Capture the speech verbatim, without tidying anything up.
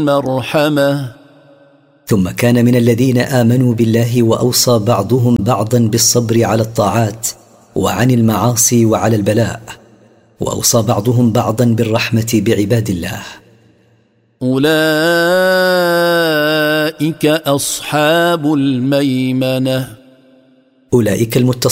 مرحمة. ثم كان من الذين آمنوا بالله وأوصى بعضهم بعضا بالصبر على الطاعات وعن المعاصي وعلى البلاء، وأوصى بعضهم بعضا بالرحمة بعباد الله. أولئك أصحاب الميمنة. أولئك المتصفين